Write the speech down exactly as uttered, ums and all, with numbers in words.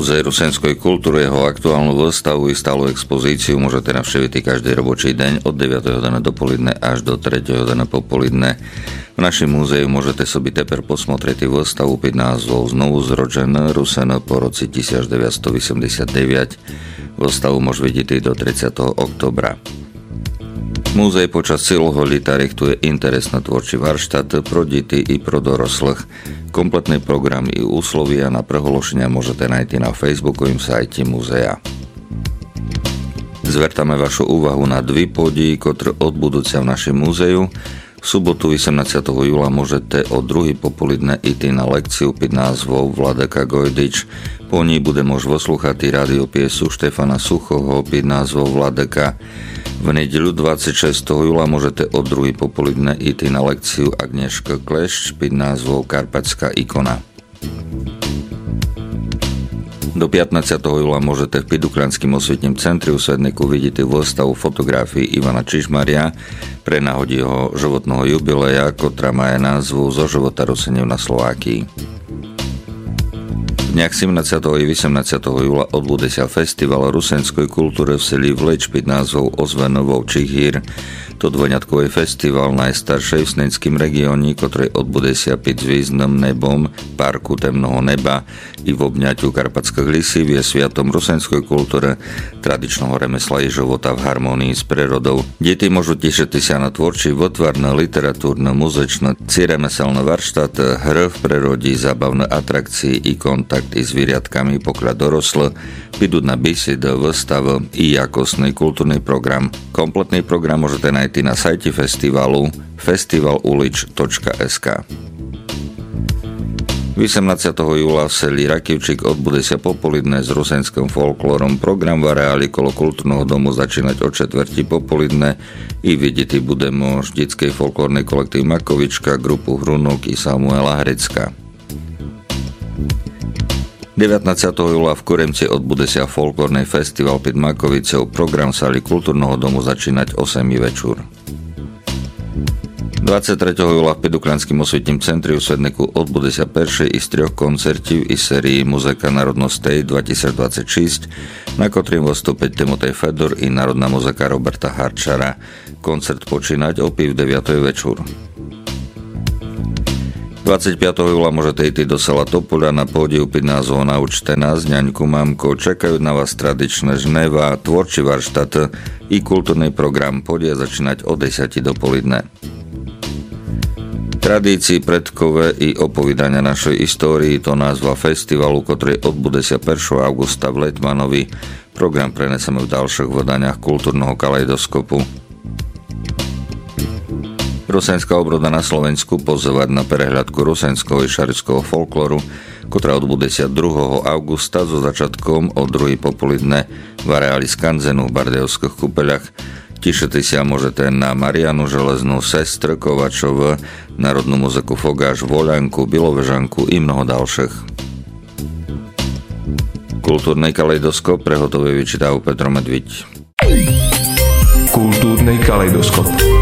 Múzej rusenskej kultúry, jeho aktuálnu výstavu i stálu expozíciu môžete navštíviť každý robočí deň od deviatej hodiny dopoludne až do tretej hodiny popoludne. V našom múzeu môžete sobi teper posmotrieť výstavu pod názvom Znovu zrodžené Ruseno po roci devätnásťstoosemdesiatdeväť. Výstavu môže vidieť do tridsiateho októbra. Múzej počas celého leta richtuje interesné tvorčí varštát pro deti i pro doroslých. Kompletný program i úslovia na prehološenia môžete nájsť na facebookovým sajte múzea. Zvertame vašu úvahu na dvi podii, ktoré odbudúcia v našom múzeu. V sobotu osemnásteho júla môžete o druhej popoludne ísť na lekciu pod názvom Vladeka Gojdič. Po ní bude môž poslúchať radiopiesu Štefana Suchoho pod názvom Vladeka. V nedeľu dvadsiateho šiesteho júla môžete od druhej popoludne ísť na lekciu Agnieszka Klešč pod názvom Karpatská ikona. Do pätnásteho júla môžete v Pidukľanským osvetním centri v Svedniku vidieť výstavu fotografií Ivana Čižmaria pre náhodi jeho životného jubileja, ktorá má názvu Zo života Ruseňov na Slovákii. V dňach sedemnásteho a osemnásteho júla odbude sa festival rusenskej kultúry v seli Vleč pod názvom Ozvenovou Čichír. To dvojňatkový festival najstaršej v Sneckým regióne, ktorý odbude sa pod zvízdnym nebom Parku temného neba i v obňaťu Karpatských lisív je sviatom rusenskej kultúry, tradičného remesla i života v harmonii s prírodou. Deti môžu tešiť sa na tvorčí, votvarné, literatúrne, muzečné, ciremeselné varštát, hry v prírode, zábavné atrakcie i kontakt i zvieраtkami, pokiaľ dorosle, prídu na besedy, výstavy i jakostný kultúrny program. Kompletný program môžete nájsť na sajte festivalu festival ulič bodka es ká. osemnásteho júla v seli Rakivčík odbude sa popoludne s rusenským folklórom. Program v areáli kolo kultúrneho domu začínať o četvrti popoludne i vidieť bude môž detskej folklórnej kolektív Makovička, grupu Hrunok i Samuela Hrecka. devätnásteho júla v Kuremci odbude sa folklórny festival pod Makovicou. Program v sáli kultúrneho domu začínať osem večer. dvadsiateho tretieho júla v Pidukľanským osvetním centri v Svedniku odbude sa peršej i z troch koncertív i sérii Muzika národnostej dvetisícdvadsaťšesť, na ktorým vystúpiť Timotej Fedor i národná muzika Roberta Harčara. Koncert počínať o pів deviatej večer. dvadsiateho piateho júla môžete ísť do sela Topoľa na pódiu pod názvom Naučte nás, ňaňku, mamko. Čakajú na vás tradičné žneva, tvorčí varštát i kultúrny program. Podia začínať o desiatej dopoludne. Tradícii predkové i opovídania našej histórii to názva festivalu, ktorý odbude sa prvého augusta v Letmanovi. Program preneseme v ďalších vydaniach kultúrneho kaleidoskopu. Rusenská obroda na Slovensku pozvať na prehľadku rusenského i šarického folklóru, ktorá odbude sa druhého augusta so začiatkom o druhej popoludne v areáli Skanzenu v Bardejovských Kúpeľach. Tešite sa môžete na Marianu Železnú, Sestr Kovačov, národnú muziku Fogáš, Voľanku, Bilovežanku i mnoho ďalších. Kultúrny kaleidoskop prehotovuje vyčítajú Petro Medviť. Kultúrny kaleidoskop.